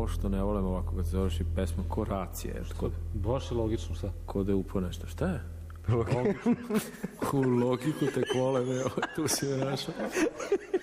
što ne volim ovako kad se završi pesma ko racija. Baš je logično, šta? Ko da je upo nešto, šta je? Logično. U logiku tek volim, evo, tu si me našao.